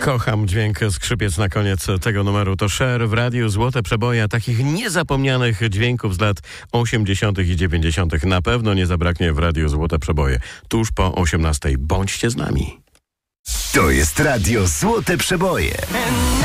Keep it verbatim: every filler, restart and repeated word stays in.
Kocham dźwięk skrzypiec na koniec tego numeru. To Cher w radiu. Złote przeboje, takich niezapomnianych dźwięków z lat osiemdziesiątych i dziewięćdziesiątych na pewno nie zabraknie w radiu Złote Przeboje. Tuż po osiemnastej. Bądźcie z nami. To jest radio Złote Przeboje.